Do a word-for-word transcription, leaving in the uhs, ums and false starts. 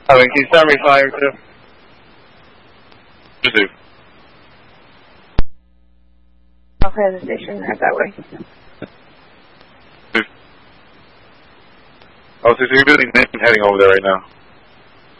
I mean, can you start me flying too? Just do. I'll clear the station, head that way. Oh, so you're building heading over there right now.